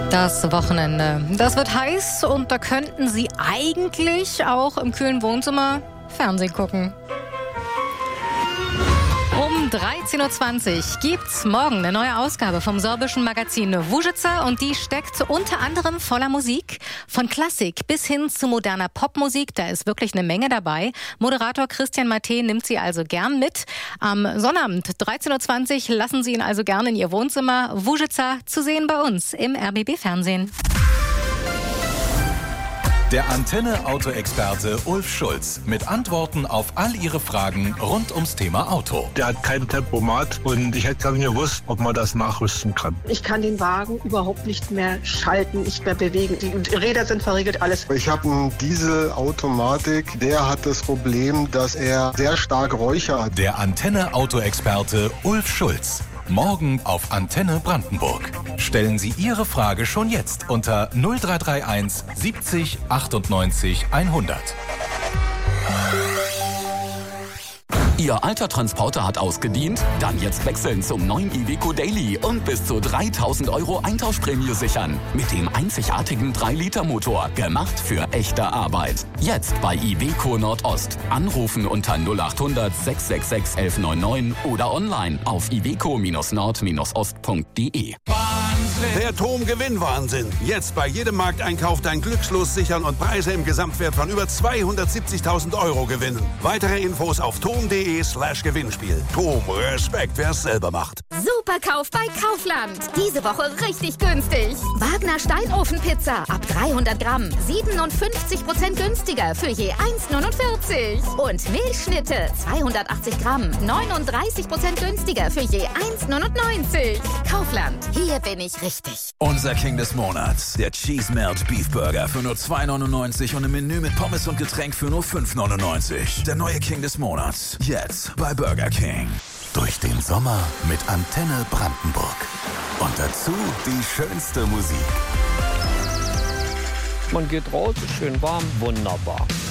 Das Wochenende, das wird heiß und da könnten Sie eigentlich auch im kühlen Wohnzimmer Fernsehen gucken. Um 13.20 Uhr gibt's morgen eine neue Ausgabe vom sorbischen Magazin Vujica und die steckt unter anderem voller Musik. Von Klassik bis hin zu moderner Popmusik, da ist wirklich eine Menge dabei. Moderator Christian Maté nimmt Sie also gern mit. Am Sonnabend 13.20 Uhr lassen Sie ihn also gern in Ihr Wohnzimmer. Vujica zu sehen bei uns im RBB-Fernsehen. Der Antenne-Auto-Experte Ulf Schulz mit Antworten auf all Ihre Fragen rund ums Thema Auto. Der hat kein Tempomat und ich hätte gerne gewusst, ob man das nachrüsten kann. Ich kann den Wagen überhaupt nicht mehr schalten, nicht mehr bewegen. Die Räder sind verriegelt, alles. Ich habe einen Dieselautomatik, der hat das Problem, dass er sehr stark Räucher hat. Der Antenne-Auto-Experte Ulf Schulz. Morgen auf Antenne Brandenburg. Stellen Sie Ihre Frage schon jetzt unter 0331 70 98 100. Ihr alter Transporter hat ausgedient? Dann jetzt wechseln zum neuen Iveco Daily und bis zu 3.000 € Eintauschprämie sichern. Mit dem einzigartigen 3-Liter-Motor. Gemacht für echte Arbeit. Jetzt bei Iveco Nordost. Anrufen unter 0800 666 1199 oder online auf iveco-nord-ost.de. Der TOM-Gewinnwahnsinn. Jetzt bei jedem Markteinkauf dein Glückslos sichern und Preise im Gesamtwert von über 270.000 € gewinnen. Weitere Infos auf tom.de/Gewinnspiel. TOM, Respekt, wer es selber macht. Superkauf bei Kaufland. Diese Woche richtig günstig. Wagner Steinofenpizza ab 300 Gramm. 57% günstiger für je 1,49. Und Milchschnitte 280 Gramm. 39% günstiger für je 1,99. Kaufland. Hier bin ich richtig. Unser King des Monats. Der Cheese Melt Beef Burger für nur 2,99 und ein Menü mit Pommes und Getränk für nur 5,99. Der neue King des Monats. Jetzt bei Burger King. Durch den Sommer mit Antenne Brandenburg. Und dazu die schönste Musik. Man geht raus, ist schön warm, wunderbar.